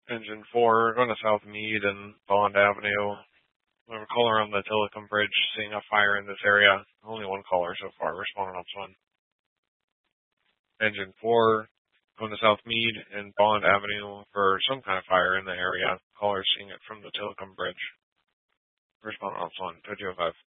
Engine 4, going to South Mead and Bond Avenue. We have a caller on the Tillicum Bridge seeing a fire in this area. Only one caller so far, responding on one. Engine 4, going to South Mead and Bond Avenue for some kind of fire in the area. Caller seeing it from the Tillicum Bridge. Responding on one, 205.